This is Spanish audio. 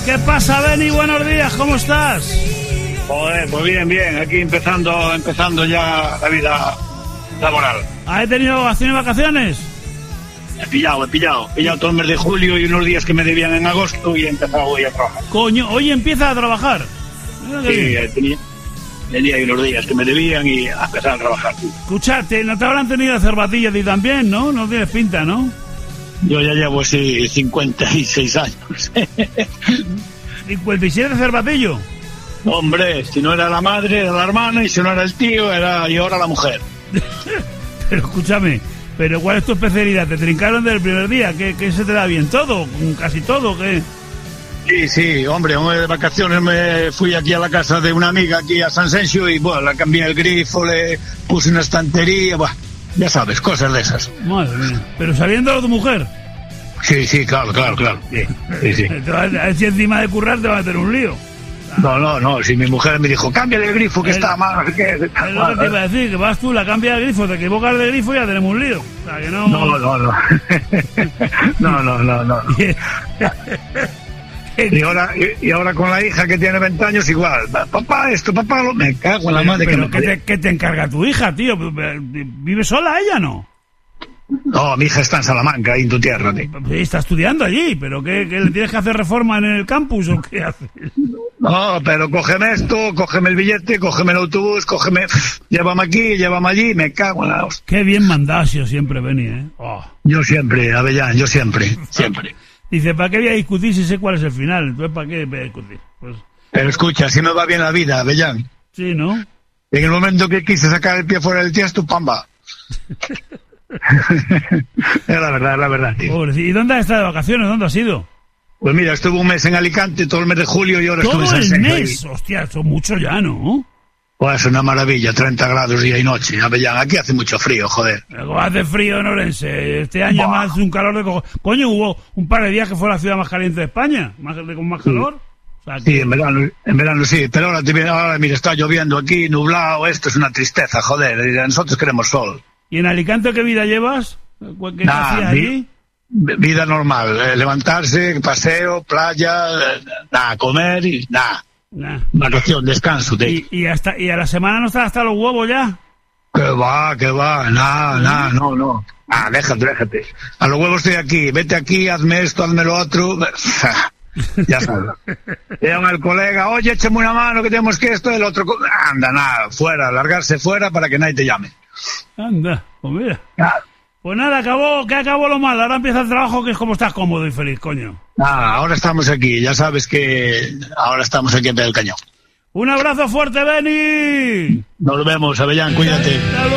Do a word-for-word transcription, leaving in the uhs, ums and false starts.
¿Qué pasa, Beni? Buenos días, ¿cómo estás? Joder, pues bien, bien, aquí empezando empezando ya la vida laboral. ¿Has tenido has tenido vacaciones? He pillado, he pillado, he pillado todo el mes de julio y unos días que me debían en agosto y he empezado hoy a trabajar. Coño, hoy empieza a trabajar. Sí, tenía, tenía ahí unos días que me debían y a empezar a trabajar. Escuchate, no te habrán tenido cerbatilla a ti también, ¿no? No tienes pinta, ¿no? Yo ya llevo así cincuenta y seis años. ¿cincuenta y siete cervatillo? Hombre, si no era la madre, era la hermana, y si no era el tío, era y ahora la mujer. Pero escúchame, ¿pero cuál es tu especialidad? ¿Te trincaron desde el primer día? ¿Qué, qué se te da bien? ¿Todo? ¿Casi todo? ¿Qué? Sí, sí, hombre, de vacaciones me fui aquí a la casa de una amiga aquí a San Sencio y, bueno, le cambié el grifo, le puse una estantería, bueno, ya sabes, cosas de esas. Madre mía, ¿pero sabiendo de tu mujer? Sí, sí, claro, claro, claro. Sí, sí, sí. A ver si encima de currar te va a meter un lío. No, no, no, si mi mujer me dijo, cámbiale el grifo que el, está mal, no sé qué. Es lo que te iba a decir, que vas tú, la cambias el grifo, te equivocas de grifo y ya tenemos un lío. O sea, que no... No, no, no. No, no, no, no. Y ahora, y, y ahora con la hija que tiene veinte años igual. Papá, esto, papá, lo... me cago en la madre. Pero que ¿qué te, ¿qué te encarga tu hija, tío? ¿Vive sola ella, no? No, mi hija está en Salamanca, ahí en tu tierra, tío. Está estudiando allí, pero ¿qué, qué le tienes que hacer reforma en el campus o qué haces? No, pero cógeme esto, cógeme el billete, cógeme el autobús, cógeme... Llévame aquí, llévame allí, me cago en la hostia. Qué bien mandás yo siempre venía, ¿eh? Oh. Yo siempre, Avellán, yo siempre, siempre. Dice, ¿para qué voy a discutir si sé cuál es el final? Entonces, ¿para qué voy a discutir? Pues... Pero escucha, si me va bien la vida, Avellán. Sí, ¿no? En el momento que quise sacar el pie fuera del tiesto, pamba. Es la verdad, es la verdad, tío. Pobre, ¿y dónde has estado de vacaciones? ¿Dónde has ido? Pues mira, estuve un mes en Alicante, todo el mes de julio y ahora estuve en San Sencio. ¿Todo el mes? Ahí. Hostia, son mucho ya, ¿no? Pues es una maravilla, treinta grados día y noche. Avellán, aquí hace mucho frío, joder. Pero hace frío en Orense. Este año Buah. más un calor de cojo. Coño, hubo un par de días que fue la ciudad más caliente de España, más con más calor. Sí. O sea, que... Sí, en verano, en verano sí, pero ahora, ahora mira, está lloviendo aquí, nublado, esto es una tristeza, joder. Nosotros queremos sol. ¿Y en Alicante qué vida llevas? ¿Qué nah, hacías allí? Vida normal, eh, levantarse, paseo, playa, eh, nada, comer y nada. Nah. Vacación, descanso. De... ¿Y, y, hasta, ¿Y a la semana no estás hasta los huevos ya? Que va, que va, nada, nada, no, no. Ah, déjate, déjate. A los huevos estoy aquí, vete aquí, hazme esto, hazme lo otro. Ya sabes. Llama el colega, oye, échame una mano que tenemos que esto, el otro. Anda, nada, fuera, largarse fuera para que nadie te llame. Anda, pues mira. Ah. Pues nada, acabó, que acabó lo malo. Ahora empieza el trabajo, que es como estás cómodo y feliz, coño. Ah, ahora estamos aquí, ya sabes que ahora estamos aquí en pie del cañón. Un abrazo fuerte, Beni. Nos vemos, Avellán, cuídate.